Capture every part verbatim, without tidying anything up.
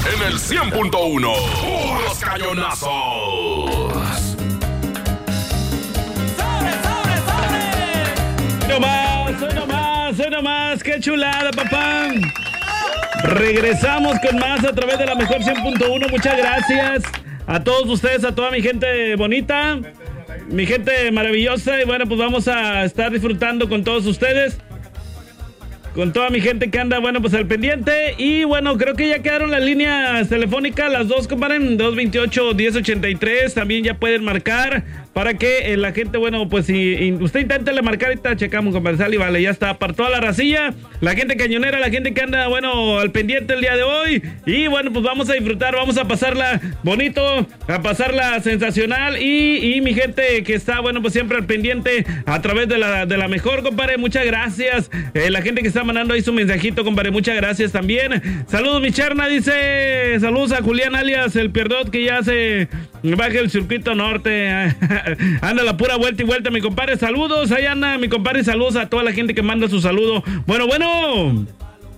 en el cien punto uno. ¡Puros cañonazos! ¡Sobre, sobre, sobre! ¡No más, no más, no más! ¡Qué chulada, papá! Regresamos con más a través de la mejor cien punto uno. Muchas gracias a todos ustedes, a toda mi gente bonita, mi gente maravillosa. Y bueno, pues vamos a estar disfrutando con todos ustedes, con toda mi gente que anda, bueno, pues al pendiente. Y bueno, creo que ya quedaron las líneas telefónicas, las dos, compadre, dos veintiocho, diez ochenta y tres. También ya pueden marcar para que eh, la gente, bueno, pues si usted inténtale marcar, ahorita checamos, compadre, sale y vale, ya está. Para toda la racilla, la gente cañonera, la gente que anda, bueno, al pendiente el día de hoy. Y bueno, pues vamos a disfrutar, vamos a pasarla bonito, a pasarla sensacional. Y, y mi gente que está, bueno, pues siempre al pendiente a través de la, de la mejor, compadre, muchas gracias. Eh, la gente que está mandando ahí su mensajito, compadre, muchas gracias también. Saludos, mi charna, dice, saludos a Julián alias el Pierdot, que ya se baja el circuito norte. Anda la pura vuelta y vuelta, mi compadre. Saludos, ahí anda, mi compadre. Saludos a toda la gente que manda su saludo. Bueno, bueno.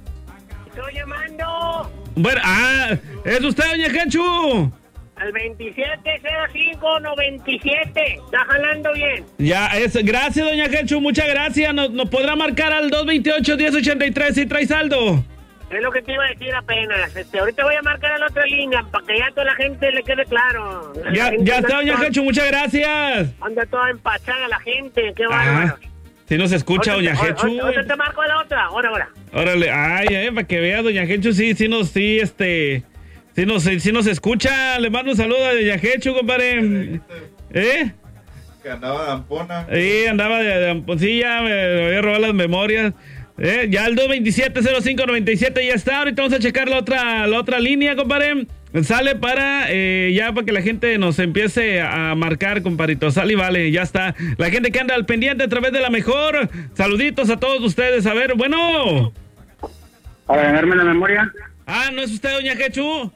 Estoy llamando. Bueno, ah, ¿es usted, doña Genchu? Al veintisiete cero cinco noventa y siete. Está jalando bien. Ya, es, gracias, doña Genchu, muchas gracias. Nos, nos podrá marcar al dos veintiocho, diez ochenta y tres si trae saldo. Es lo que te iba a decir apenas. Este, ahorita voy a marcar a la otra línea para que ya a toda la gente le quede claro. Ya, ya está, doña Genchu, muchas gracias. Anda toda empachada la gente, qué bárbaro. Ah, si nos escucha, doña Genchu. Ahorita te marco a la otra, ahora, ahora. Órale, ay, ay, para que veas, doña Genchu, sí, sí nos, sí, este, sí nos, sí nos escucha. Le mando un saludo a doña Genchu, compadre. ¿Eh? Que andaba de ampona. Sí, andaba de, de amponcilla, me, me había robado las memorias. Eh, ya el dos veintisiete cero cinco noventa y siete ya está. Ahorita vamos a checar la otra, la otra línea, compadre. Sale para, eh, ya para que la gente nos empiece a marcar, compadrito. Sale y vale, ya está. La gente que anda al pendiente a través de la mejor. Saluditos a todos ustedes. A ver, bueno. ¿Para ganarme la memoria? Ah, ¿no es usted, doña Jechu?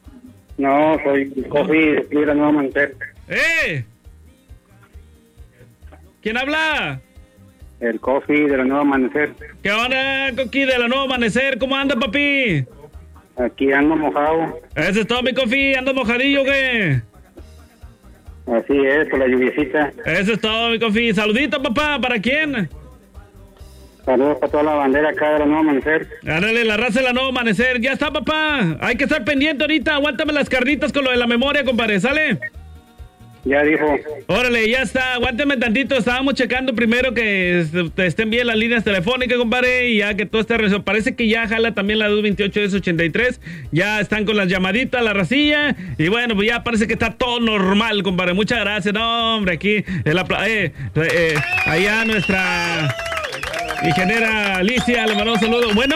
No, soy Coffee de la Nueva Amanecer. ¡Eh! ¿Quién habla? El Coffee de la Nueva Amanecer. ¿Qué onda, Coqui de la Nueva Amanecer? ¿Cómo anda, papi? Aquí ando mojado. Ese es todo, mi Coffee. ¿Ando mojadillo o qué? Así es, por la lluviecita. Eso es todo, mi Coffee. Saludito, papá. ¿Para quién? Saludos para toda la bandera acá de la Nueva Amanecer. Ándale, la raza de la Nueva Amanecer. Ya está, papá. Hay que estar pendiente ahorita. Aguántame las carnitas con lo de la memoria, compadre. ¿Sale? Ya dijo. Órale, ya está. Aguántame tantito. Estábamos checando primero que estén bien las líneas telefónicas, compadre. Y ya que todo esté resuelto. Parece que ya jala también la dos veintiocho, diez ochenta y tres. Ya están con las llamaditas, la racilla. Y bueno, pues ya parece que está todo normal, compadre. Muchas gracias. No, hombre, aquí. El apla- eh, eh, allá nuestra ingeniera Alicia. Le mandamos un saludo. Bueno.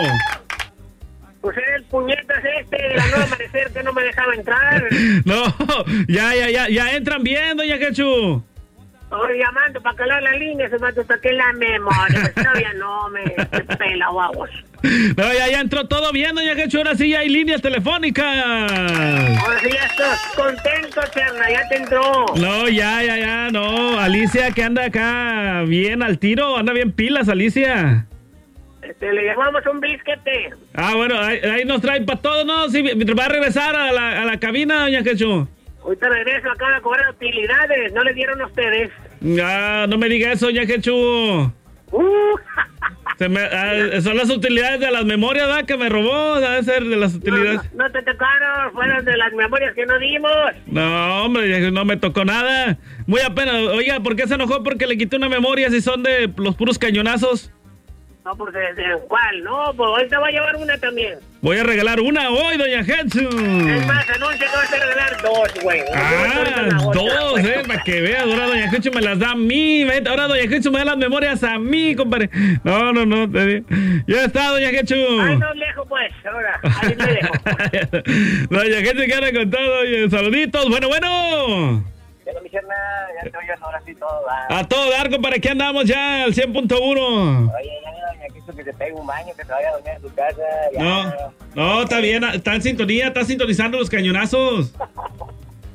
Pues era el puñetas este de la Nueva Amanecer que no me dejaba entrar. No, ya, ya, ya, ya entran bien, doña Quechu. Estoy llamando para calar la línea, se me toqué la memoria. Todavía no me pela, guavos. No, ya, ya entró todo bien, doña Quechu. Ahora sí ya hay líneas telefónicas. Ahora sí ya estoy contento, Cherna, ya te entró. No, ya, ya, ya, no. Alicia que anda acá bien al tiro, anda bien pilas, Alicia. Este, le llamamos un brisquete. Ah, bueno, ahí, ahí nos trae para todo, ¿no? Sí, va a regresar a la, a la cabina, doña Quechu. Ahorita regreso acá a cobrar utilidades. ¿No le dieron a ustedes? Ah, no me diga eso, doña Quechu. Uh. Se me, ah, son las utilidades de las memorias, ¿verdad? Que me robó, debe ser de las utilidades. No, no, no te tocaron, fueron de las memorias que no dimos. No, hombre, no me tocó nada. Muy apenas. Oiga, ¿por qué se enojó? Porque le quité una memoria si son de los puros cañonazos. No, porque ¿de cuál? No, pues ahorita va a llevar una también. Voy a regalar una hoy, doña Hetsu. Es más, anuncia que vas a regalar dos, güey. Ah, dos, eh, para que veas. Ahora doña Hetsu me las da a mí. Ahora doña Hetsu me da las memorias a mí, compadre. No, no, no. Ya está, doña Hetsu. Ay, no lejos, pues. Ahora, ahí me dejo. Doña Hetsu que anda con todo. Oye, saluditos. Bueno, bueno. Ya no me hicieron nada, ya te oyes ahora sí todo. Va. A todo dar, compadre, que andamos ya al cien punto uno. Oye, ya doña quiso que se pegue un baño, que se vaya a dormir en su casa. Ya. No, no, está bien, está en sintonía, está sintonizando los cañonazos.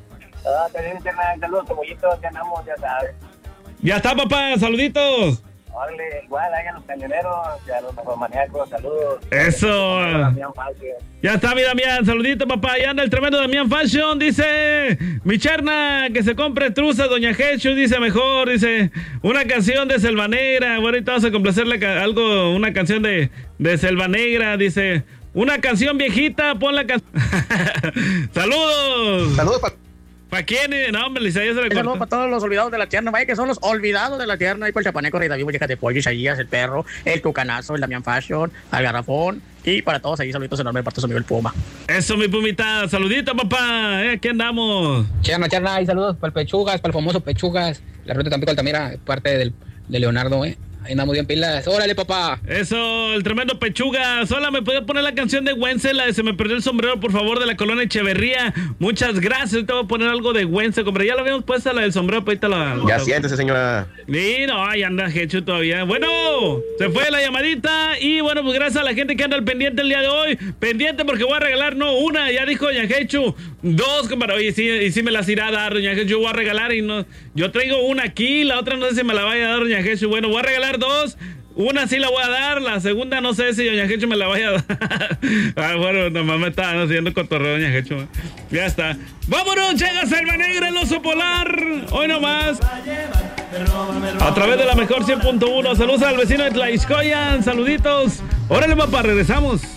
Ah, también, saludos, cebollitos, ya andamos, ya sabes. Ya está, papá, saluditos. Órale, igual, hagan los cañoneros y a los maníacos, saludos. Eso. Ya está mi Damián, saludito papá, ya anda el tremendo Damián Fashion, dice mi Charna, que se compre truzas, doña Jechu, dice mejor, dice, una canción de Selva Negra, bueno, ahorita vamos a complacerle ca- algo, una canción de, de Selva Negra, dice, una canción viejita, pon la canción. Saludos. Saludos para ¿Para quién? No, hombre, Lisa, ya se le Un saludo cortó. para todos los olvidados de la tierna, vaya que son los olvidados de la tierna, ahí por el chapaneco, Rey David, Mollejas de Pollo, Isaías, el perro, el Tucanazo, el Damián Fashion, al Garrafón, y para todos ahí, saluditos enormes para su amigo el Puma. Eso, mi Pumita, saludito papá, eh, aquí andamos. Charna, Charna, y saludos para el Pechugas, para el famoso Pechugas, la ruta de Tampico Altamira, parte del, de Leonardo, ¿eh? Ahí andamos bien pilas. ¡Órale, papá! Eso, el tremendo Pechuga. Sola, ¿me puede poner la canción de Wenzel, la de Se me perdió el sombrero, por favor, de la colonia Echeverría? Muchas gracias. Te voy a poner algo de Wenzel, compadre. Ya lo habíamos puesto, la del sombrero, pues ahorita la... Ya siéntese, señora. Sí, no, ahí anda Jechu todavía. Bueno, se fue la llamadita. Y bueno, pues gracias a la gente que anda al pendiente el día de hoy. Pendiente porque voy a regalar, no una, ya dijo doña Jechu. Dos, compadre. Oye, sí, y sí me las irá a dar, doña Jechu. Yo voy a regalar y no... Yo traigo una aquí, la otra no sé si me la vaya a dar doña Jechu. Bueno, voy a regalar dos. Una sí la voy a dar, la segunda no sé si doña Jechu me la vaya a dar. Ah, bueno, nomás me estaban haciendo cotorreo doña Jechu. Ya está. ¡Vámonos! Llega Selva Negra, el oso polar. Hoy nomás. A través de la mejor cien punto uno. Saludos al vecino de Tlaixcoyan. Saluditos. Órale, papá, regresamos.